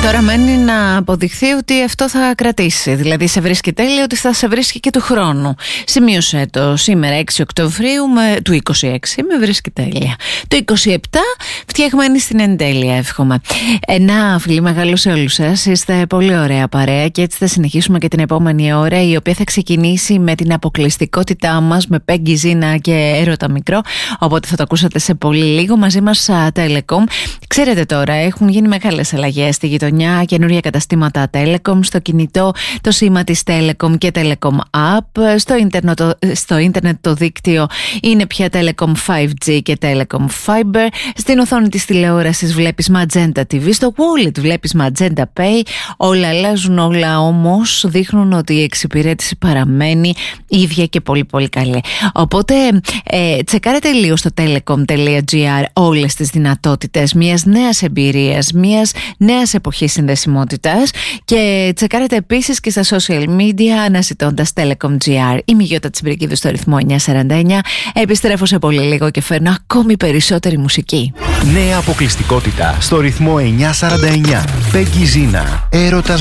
Τώρα μένει να αποδειχθεί ότι αυτό θα κρατήσει. Δηλαδή σε βρίσκει τέλεια, ότι θα σε βρίσκει και του χρόνου. Σημείωσε το σήμερα 6 Οκτωβρίου του 26. Με βρίσκει τέλεια. Το 27 φτιαγμένη στην εντέλεια, εύχομαι. Ένα φιλί μεγάλο σε όλους σας. Είστε πολύ ωραία παρέα και έτσι θα συνεχίσουμε και την επόμενη ώρα, η οποία θα ξεκινήσει με την αποκλειστικότητά μας με Πέγγι Ζίνα και Έρωτα Μικρό. Οπότε θα το ακούσατε σε πολύ λίγο. Μαζί μας Telecom. Ξέρετε τώρα, έχουν γίνει μεγάλες αλλαγές στη γειτονιά, καινούργια καταστήματα Telecom, στο κινητό το σήμα της Telecom και Telecom App, στο ίντερνετ το δίκτυο είναι πια Telecom 5G και Telecom Fiber, στην οθόνη της τηλεόρασης βλέπεις Magenta TV, στο wallet βλέπεις Magenta Pay, όλα αλλάζουν, όλα όμως δείχνουν ότι η εξυπηρέτηση παραμένει ίδια και πολύ πολύ καλή. Οπότε τσεκάρετε λίγο στο telecom.gr όλες τις δυνατότητες μιας νέας εμπειρίας, μιας νέας εποχής συνδεσιμότητας και τσεκάρετε επίσης και στα social media αναζητώντας Telecom.gr. Είμαι η Γιώτα Τσιμπρικίδου στο ρυθμό 949. Επιστρέφω σε πολύ λίγο και φέρνω ακόμη περισσότερη μουσική. Νέα αποκλειστικότητα στο ρυθμό 949. Πέγγι Ζίνα, Έρωτα